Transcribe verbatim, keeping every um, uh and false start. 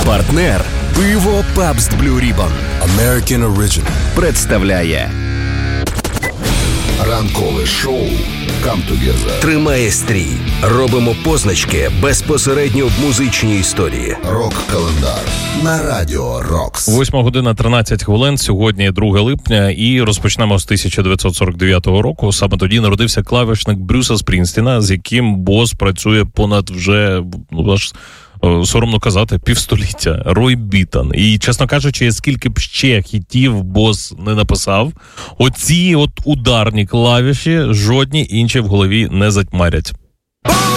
Партнер пиво Pabst Blue Ribbon American Original представляє ранкове шоу Come Together. Тримає стрій. Робимо позначки безпосередньо в музичній історії. Рок-календар на Радіо Рокс. Восьма година тринадцять хвилин. Сьогодні друге липня. І розпочнемо з тисяча дев'ятсот сорок дев'ятого року. Саме тоді народився клавішник Брюса Спрінстіна, з яким Бос працює понад вже, ну, аж соромно казати, півстоліття. Рой Бітон. І, чесно кажучи, скільки б ще хітів Бос не написав, оці от ударні клавіші жодні інші в голові не затьмарять.